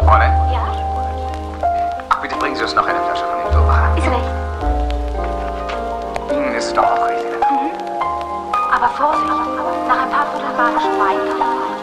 Freundin? Ja? Ach, bitte bringen Sie uns noch eine Flasche von dem Turban. Ist recht. Ihnen ist es doch auch recht. Aber Vorsicht, nach ein paar Vierteln magischen Wein kann